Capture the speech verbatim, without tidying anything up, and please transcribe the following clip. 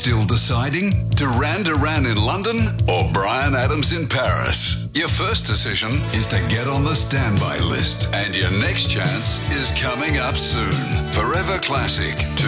Still deciding? Duran Duran in London or Bryan Adams in Paris? Your first decision is to get on the standby list, and your next chance is coming up soon. Forever Classic.